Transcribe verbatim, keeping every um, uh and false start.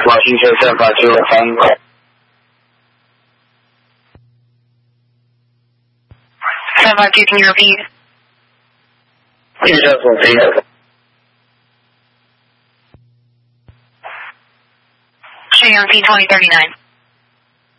Washington seven five two five. seven five two, can you repeat? Please just repeat. Showing on P twenty thirty-nine.